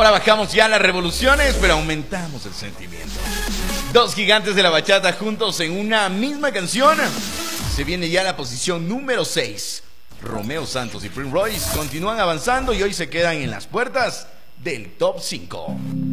Ahora bajamos ya las revoluciones, pero aumentamos el sentimiento. Dos gigantes de la bachata juntos en una misma canción. Se viene ya la posición número 6. Romeo Santos y Prince Royce continúan avanzando y hoy se quedan en las puertas del top 5.